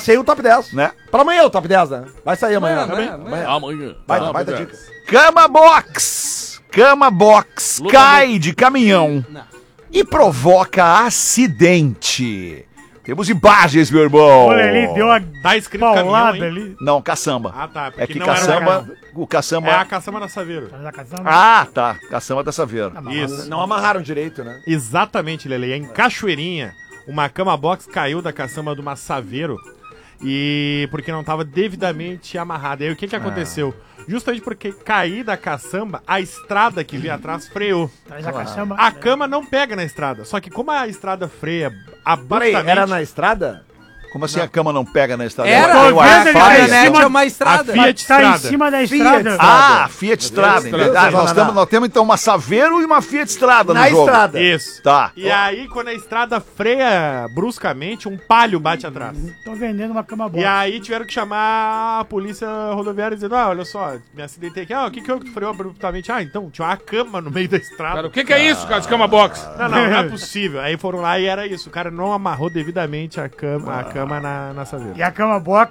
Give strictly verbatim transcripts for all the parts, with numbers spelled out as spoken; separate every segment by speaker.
Speaker 1: passei o top dez.
Speaker 2: Né?
Speaker 1: Pra amanhã o top dez, né? Vai sair amanhã.
Speaker 3: Amanhã,
Speaker 1: Amanhã.
Speaker 3: Amanhã.
Speaker 1: Vai,
Speaker 3: Ah,
Speaker 1: vai dar
Speaker 3: top
Speaker 1: dica.
Speaker 2: Cama box. Cama box
Speaker 3: Luta
Speaker 2: cai de caminhão
Speaker 4: Não.
Speaker 2: e provoca acidente. Temos imagens, meu irmão.
Speaker 5: Olha, ele deu uma
Speaker 6: Tá escrito
Speaker 5: paulada
Speaker 6: caminhão, hein?
Speaker 5: ali.
Speaker 2: Não, caçamba.
Speaker 6: Ah, tá.
Speaker 2: É
Speaker 6: Porque
Speaker 2: que
Speaker 6: não era
Speaker 2: caçamba...
Speaker 6: um
Speaker 2: O caçamba...
Speaker 6: É a caçamba da Saveiro.
Speaker 5: Tá na casa,
Speaker 2: Ah, tá. Caçamba da Saveira.
Speaker 6: Isso.
Speaker 1: Não amarraram direito, né?
Speaker 6: Exatamente, Lele. Em Cachoeirinha, uma cama box caiu da caçamba de uma Saveiro e porque não estava devidamente amarrada. Aí o que que aconteceu? Justamente porque cair da caçamba, a estrada que vinha atrás freou.
Speaker 5: Traz a caçamba.
Speaker 6: A cama não pega na estrada, só que como a estrada freia
Speaker 1: Peraí,
Speaker 6: abruptamente...
Speaker 1: era na estrada?
Speaker 2: Como assim a cama não pega na estrada?
Speaker 4: Era,
Speaker 2: Ela
Speaker 5: tô
Speaker 2: tem o
Speaker 5: vendo
Speaker 4: a
Speaker 5: ele
Speaker 2: Wi-Fi.
Speaker 5: tá em
Speaker 4: caminhonete
Speaker 5: cima-
Speaker 4: é uma estrada.
Speaker 6: a Fiat
Speaker 5: Tá em
Speaker 6: Estrada.
Speaker 5: cima da
Speaker 1: Fiat
Speaker 5: estrada.
Speaker 1: Estrada.
Speaker 2: Ah, Fiat Estrada.
Speaker 1: Estrada.
Speaker 2: Entendeu? Ah, nós,
Speaker 1: Estrada.
Speaker 2: tamo, nós temos então uma Saveiro e uma Fiat Estrada
Speaker 1: Na
Speaker 2: no jogo.
Speaker 1: estrada.
Speaker 6: Isso.
Speaker 2: Tá.
Speaker 6: E aí, quando a estrada freia bruscamente, um palio bate atrás.
Speaker 5: Tô vendendo uma cama boa.
Speaker 6: E aí tiveram que chamar a polícia rodoviária dizendo, ah, olha só, me acidentei aqui. Ah, o que que eu freou abruptamente? Ah, então tinha uma cama no meio da estrada.
Speaker 3: Cara, o que que é isso, cara, de cama box?
Speaker 6: Não, não, não é possível. Aí foram lá e era isso. O cara não amarrou devidamente a cama, a cama na, na saveira.
Speaker 5: E a cama box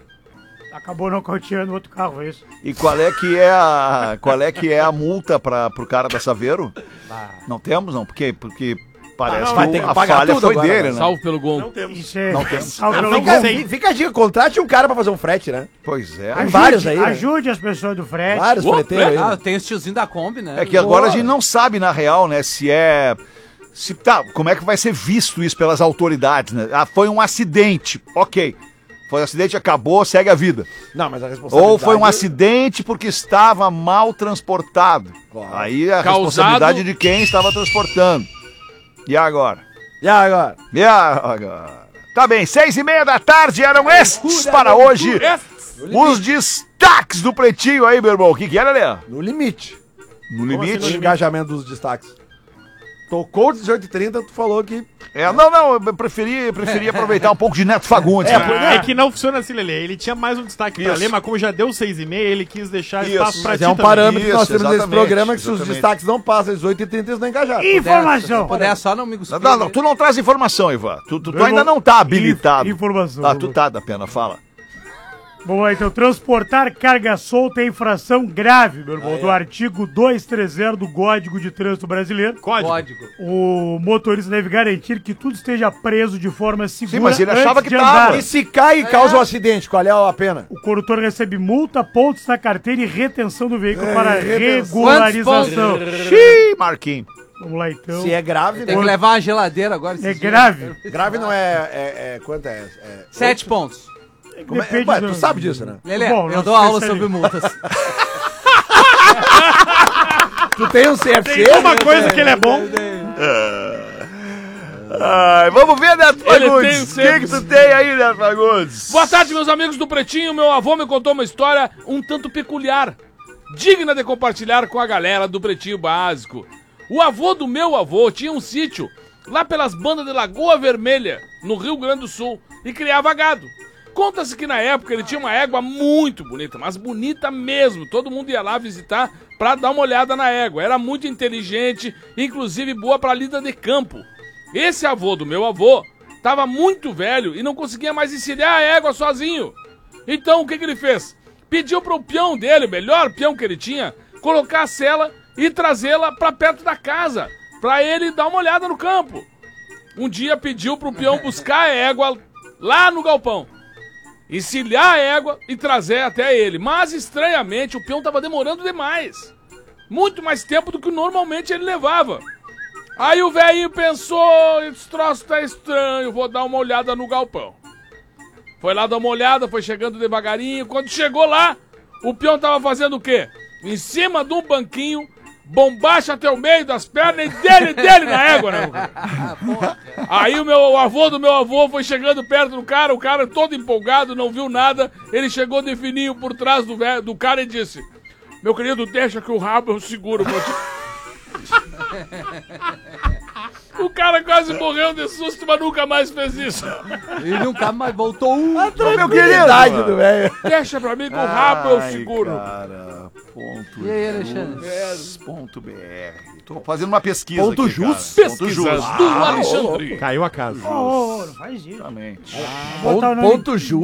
Speaker 5: acabou nocauteando outro carro, é isso.
Speaker 2: E qual é que é a qual é que é a multa para pro cara da Saveiro? Não temos, não, porque porque parece
Speaker 1: Ah, não,
Speaker 2: que
Speaker 1: vai
Speaker 2: o-
Speaker 1: ter que
Speaker 2: a
Speaker 1: pagar
Speaker 2: falha
Speaker 1: tudo
Speaker 2: foi
Speaker 1: agora,
Speaker 2: dele,
Speaker 1: né?
Speaker 2: né?
Speaker 3: Salvo pelo gol.
Speaker 6: Não temos.
Speaker 5: Isso é.
Speaker 2: Não temos.
Speaker 5: Salve pelo
Speaker 1: Fica,
Speaker 5: gol.
Speaker 1: fi- fica a dica, contrate um cara pra fazer um frete, né?
Speaker 2: Pois é.
Speaker 1: Tem
Speaker 5: Ajude,
Speaker 1: vários aí, né?
Speaker 5: ajude as pessoas do frete.
Speaker 1: Vários
Speaker 3: Opa,
Speaker 1: freteiros aí.
Speaker 4: Ah,
Speaker 1: né?
Speaker 4: tem os tiozinhos da Kombi, né?
Speaker 2: É que agora
Speaker 1: Boa.
Speaker 2: a gente não sabe na real, né, se é se tá, como é que vai ser visto isso pelas autoridades, né? Ah, foi um acidente. OK. Foi um acidente, acabou, segue a vida.
Speaker 1: Não, mas a responsabilidade...
Speaker 2: Ou foi um acidente porque estava mal transportado.
Speaker 1: Claro.
Speaker 2: Aí a
Speaker 3: Causado-
Speaker 2: responsabilidade de quem estava transportando. E agora?
Speaker 1: E agora?
Speaker 2: E agora? Tá bem, seis e meia da tarde eram estes para hoje. Os destaques do Pretinho aí, meu irmão. O que que era, Lê?
Speaker 1: No limite.
Speaker 2: No
Speaker 1: O
Speaker 2: limite?
Speaker 1: engajamento dos destaques. Tocou dezoito e trinta, tu falou que...
Speaker 2: É, não, não, eu preferi, preferi aproveitar um pouco de Neto Fagundes.
Speaker 1: É,
Speaker 2: né?
Speaker 1: por-
Speaker 6: É que não funciona assim, Lelê. Ele tinha mais um destaque pra
Speaker 2: Isso.
Speaker 6: ler, mas como já deu seis e meia, ele quis deixar
Speaker 2: Isso.
Speaker 6: espaço pra
Speaker 1: Mas
Speaker 6: ti
Speaker 1: é um
Speaker 6: também.
Speaker 1: parâmetro que nós
Speaker 2: Isso,
Speaker 1: temos nesse
Speaker 2: exatamente,
Speaker 1: programa que se os
Speaker 2: exatamente.
Speaker 1: destaques não passam às dezoito e trinta, eles não engajaram.
Speaker 5: Informação.
Speaker 4: Se puder, só não me cuspir.
Speaker 2: Não, não, tu não traz informação, Ivan. Tu, tu- tu
Speaker 5: Eu
Speaker 2: ainda
Speaker 5: vou-
Speaker 2: não tá habilitado.
Speaker 5: Inf- informação.
Speaker 2: Tá, tu tá, da pena, fala.
Speaker 5: Vamos lá, então. Transportar carga solta é infração grave, meu irmão, do artigo duzentos e trinta do Código de Trânsito Brasileiro.
Speaker 6: Código.
Speaker 4: Código.
Speaker 5: O motorista deve garantir que tudo esteja preso de forma segura.
Speaker 2: Sim, mas ele achava
Speaker 5: antes
Speaker 2: que
Speaker 5: de
Speaker 2: tava.
Speaker 5: andar.
Speaker 1: E se cai e causa um acidente, qual é a pena?
Speaker 5: O condutor recebe multa, pontos na carteira e retenção do veículo
Speaker 1: É,
Speaker 5: para
Speaker 1: retenção.
Speaker 5: regularização.
Speaker 2: Xiii, Marquinhos.
Speaker 5: Vamos lá, então.
Speaker 1: Se é grave,
Speaker 4: Tem
Speaker 1: né?
Speaker 4: que levar uma geladeira agora. esses
Speaker 5: É
Speaker 4: dias.
Speaker 5: grave.
Speaker 1: Grave não é... é, é quanto é? é
Speaker 4: Sete pontos.
Speaker 1: como é-
Speaker 5: Depende
Speaker 1: Ué,
Speaker 5: do-
Speaker 1: tu sabe disso, né?
Speaker 4: Lelê,
Speaker 5: Bom,
Speaker 4: eu
Speaker 5: não
Speaker 4: dou
Speaker 5: sei
Speaker 4: aula
Speaker 5: se
Speaker 4: sobre
Speaker 5: ele-
Speaker 4: multas.
Speaker 1: Tu tem um C F C?
Speaker 6: Tem uma coisa que ele é bom.
Speaker 2: Ai, vamos ver, Neto
Speaker 3: Ele
Speaker 2: Fagundes.
Speaker 3: tem
Speaker 2: O
Speaker 3: sempre-
Speaker 2: que, que tu tem aí, Neto Fagundes?
Speaker 3: Boa tarde, meus amigos do Pretinho. Meu avô me contou uma história um tanto peculiar, digna de compartilhar com a galera do Pretinho Básico. O avô do meu avô tinha um sítio lá pelas bandas de Lagoa Vermelha, no Rio Grande do Sul, e criava gado. Conta-se que na época ele tinha uma égua muito bonita, mas bonita mesmo. Todo mundo ia lá visitar pra dar uma olhada na égua. Era muito inteligente, inclusive boa pra lida de campo. Esse avô do meu avô tava muito velho e não conseguia mais encilhar a égua sozinho. Então o que, que ele fez? Pediu pro peão dele, o melhor peão que ele tinha, colocar a sela e trazê-la pra perto da casa, pra ele dar uma olhada no campo. Um dia pediu pro peão buscar a égua lá no galpão, encilhar a égua e trazer até ele. Mas estranhamente o peão tava demorando demais, muito mais tempo do que normalmente ele levava. Aí o velhinho pensou, esse troço tá estranho, vou dar uma olhada no galpão. Foi lá dar uma olhada, foi chegando devagarinho. Quando chegou lá, o peão tava fazendo o quê? Em cima de um banquinho, bombacha até o meio das pernas e dele, dele na égua, né? Aí o meu o avô do meu avô foi chegando perto do cara, o cara todo empolgado, não viu nada. Ele chegou de fininho por trás do, velho, do cara e disse: meu querido, deixa que o rabo eu seguro, meu tio. O cara quase morreu de susto, mas nunca mais fez isso.
Speaker 4: E nunca mais voltou um.
Speaker 1: Meu querido do velho.
Speaker 3: Deixa pra mim que o rabo eu
Speaker 2: Ai,
Speaker 3: seguro.
Speaker 2: Cara, ponto
Speaker 4: E aí, Alexandre?
Speaker 2: jus ponto br. Tô fazendo uma pesquisa
Speaker 1: Ponto
Speaker 2: aqui,
Speaker 1: jus?
Speaker 2: cara. Ponto
Speaker 3: Pesquisas
Speaker 2: jus.
Speaker 3: do Alexandre.
Speaker 6: Caiu a casa.
Speaker 5: Ô, ô, não faz isso.
Speaker 2: Exatamente.
Speaker 5: Botar o nome-
Speaker 1: Ponto Ju.